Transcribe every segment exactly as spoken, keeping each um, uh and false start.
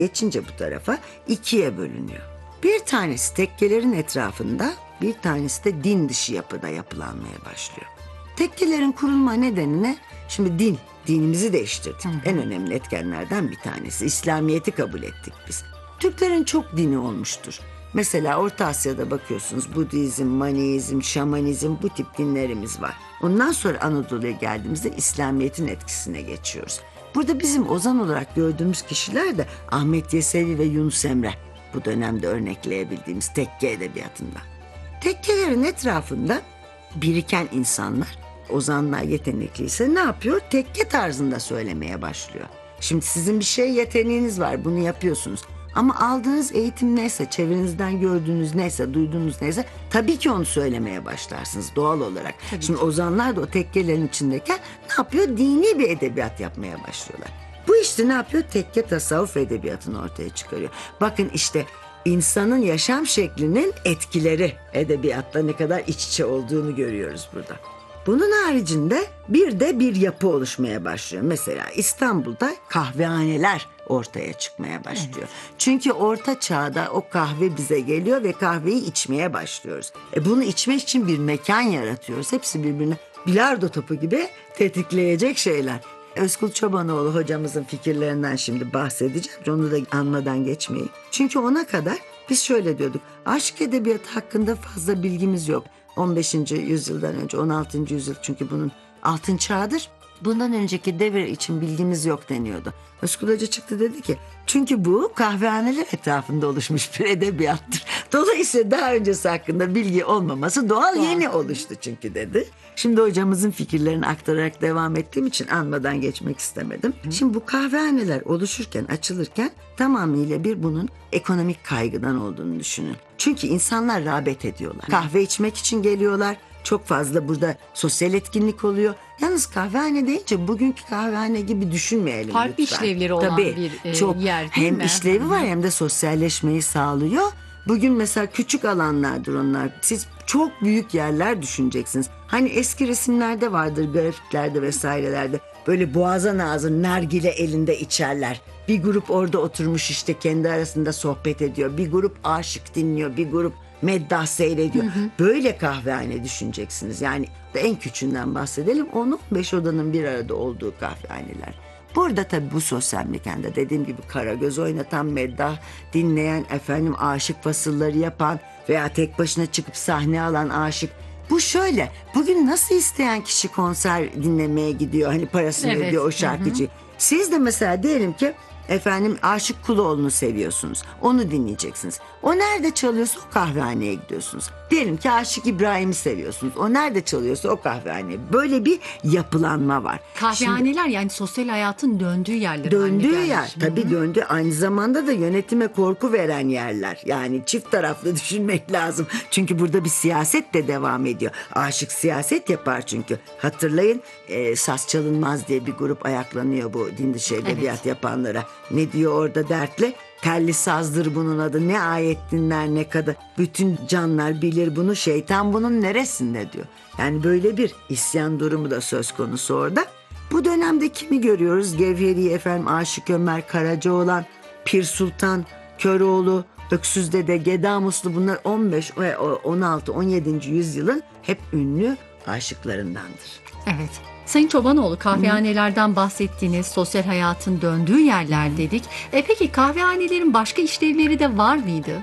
Geçince bu tarafa ikiye bölünüyor. Bir tanesi tekkelerin etrafında, bir tanesi de din dışı yapıda yapılanmaya başlıyor. Tekkelerin kurulma nedenine şimdi din, dinimizi değiştirdik. Hı hı. En önemli etkenlerden bir tanesi. İslamiyet'i kabul ettik biz. Türklerin çok dini olmuştur. Mesela Orta Asya'da bakıyorsunuz Budizm, Maniizm, Şamanizm bu tip dinlerimiz var. Ondan sonra Anadolu'ya geldiğimizde İslamiyet'in etkisine geçiyoruz. Burada bizim ozan olarak gördüğümüz kişiler de Ahmet Yesevi ve Yunus Emre. Bu dönemde örnekleyebildiğimiz tekke edebiyatında. Tekkelerin etrafında biriken insanlar, ozanlar yetenekliyse ne yapıyor? Tekke tarzında söylemeye başlıyor. Şimdi sizin bir şey yeteneğiniz var, bunu yapıyorsunuz. Ama aldığınız eğitim neyse, çevrenizden gördüğünüz neyse, duyduğunuz neyse tabii ki onu söylemeye başlarsınız doğal olarak. Tabii Şimdi ki. Ozanlar da o tekkelerin içindeyken ne yapıyor? Dini bir edebiyat yapmaya başlıyorlar. Bu işte ne yapıyor? Tekke tasavvuf edebiyatını ortaya çıkarıyor. Bakın işte insanın yaşam şeklinin etkileri edebiyatta ne kadar iç içe olduğunu görüyoruz burada. Bunun haricinde bir de bir yapı oluşmaya başlıyor. Mesela İstanbul'da kahvehaneler ortaya çıkmaya başlıyor. Evet. Çünkü orta çağda o kahve bize geliyor ve kahveyi içmeye başlıyoruz. E bunu içmek için bir mekan yaratıyoruz. Hepsi birbirine bilardo topu gibi tetikleyecek şeyler. Özkul Çobanoğlu hocamızın fikirlerinden şimdi bahsedeceğim. Onu da anmadan geçmeyin. Çünkü ona kadar biz şöyle diyorduk. Aşk edebiyatı hakkında fazla bilgimiz yok. on beşinci yüzyıldan önce, on altıncı yüzyıl çünkü bunun altın çağıdır. Bundan önceki devir için bilgimiz yok deniyordu. Özkul Hoca çıktı dedi ki çünkü bu kahvehaneler etrafında oluşmuş bir edebiyattır. Dolayısıyla daha öncesi hakkında bilgi olmaması doğal, doğal. Yeni oluştu çünkü dedi. Şimdi hocamızın fikirlerini aktararak devam ettiğim için anmadan geçmek istemedim. Hı. Şimdi bu kahvehaneler oluşurken, açılırken tamamıyla bir bunun ekonomik kaygıdan olduğunu düşünün. Çünkü insanlar rağbet ediyorlar. Hı. Kahve içmek için geliyorlar. Çok fazla burada sosyal etkinlik oluyor. Yalnız kahvehane deyince bugünkü kahvehane gibi düşünmeyelim Farklı lütfen. işlevleri olan Tabii, bir e, çok, yer değil hem mi? işlevi var hem de sosyalleşmeyi sağlıyor. Bugün mesela küçük alanlardır onlar. Siz çok büyük yerler düşüneceksiniz. Hani eski resimlerde vardır, grafiklerde vesairelerde. Böyle boğazan ağzı nargile elinde içerler. Bir grup orada oturmuş işte kendi arasında sohbet ediyor. Bir grup aşık dinliyor, bir grup meddah seyrediyor. Hı hı. Böyle kahvehane düşüneceksiniz. Yani en küçüğünden bahsedelim. on on beş odanın bir arada olduğu kahvehaneler. Burada tabii bu sosyal mekanda dediğim gibi karagöz oynatan, meddah dinleyen, efendim aşık fasılları yapan veya tek başına çıkıp sahne alan aşık. Bu şöyle, bugün nasıl isteyen kişi konser dinlemeye gidiyor, hani parasını evet. ödüyor o şarkıcı. Hı hı. Siz de mesela diyelim ki efendim Aşık Kuloğlu'nu seviyorsunuz. Onu dinleyeceksiniz. O nerede çalıyorsa o kahvehaneye gidiyorsunuz. Diyelim ki Aşık İbrahim'i seviyorsunuz. O nerede çalıyorsa o kahvehaneye. Böyle bir yapılanma var. Kahvehaneler Şimdi, yani sosyal hayatın döndüğü yerler. Döndüğü yer. Tabii döndü. Aynı zamanda da yönetime korku veren yerler. Yani çift taraflı düşünmek lazım. Çünkü burada bir siyaset de devam ediyor. Aşık siyaset yapar çünkü. Hatırlayın e, Saz Çalınmaz diye bir grup ayaklanıyor bu din dışı edebiyat evet. yapanlara. Ne diyor orada dertli? Telli sazdır bunun adı, ne ayet dinler ne kadar. Bütün canlar bilir bunu, şeytan bunun neresinde diyor. Yani böyle bir isyan durumu da söz konusu orada. Bu dönemde kimi görüyoruz? Gevheri efendim, Aşık Ömer Karacaoğlan, Pir Sultan Köroğlu, Öksüz Dede, Gedamuslu, bunlar on beş, on altı, on yedinci yüzyılın hep ünlü aşıklarındandır. Evet. Sayın Çobanoğlu, kahvehanelerden bahsettiğiniz, sosyal hayatın döndüğü yerler dedik. E peki kahvehanelerin başka işlevleri de var mıydı?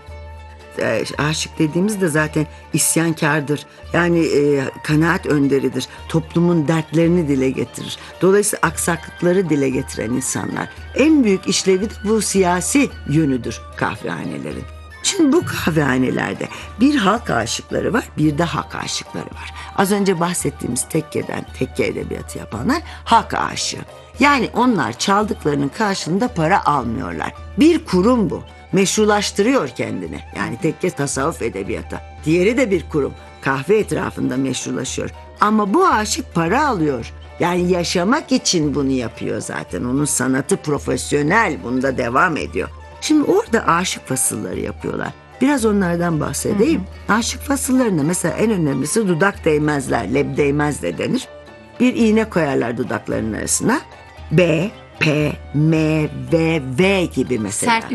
E, aşık dediğimizde zaten isyankardır. Yani e, kanaat önderidir. Toplumun dertlerini dile getirir. Dolayısıyla aksaklıkları dile getiren insanlar. En büyük işlevi de bu siyasi yönüdür kahvehanelerin. Şimdi bu kahvehanelerde bir halk aşıkları var, bir de hak aşıkları var. Az önce bahsettiğimiz tekkeden, tekke edebiyatı yapanlar hak aşığı. Yani onlar çaldıklarının karşılığında para almıyorlar. Bir kurum bu. Meşrulaştırıyor kendini. Yani tekke tasavvuf edebiyatı. Diğeri de bir kurum. Kahve etrafında meşrulaşıyor. Ama bu aşık para alıyor. Yani yaşamak için bunu yapıyor zaten. Onun sanatı profesyonel, bunda devam ediyor. Şimdi orada aşık fasılları yapıyorlar. Biraz onlardan bahsedeyim. Hı hı. Aşık fasıllarında mesela en önemlisi dudak değmezler. Leb değmez de denir. Bir iğne koyarlar dudaklarının arasına. B, P, M, V, V gibi mesela. Sert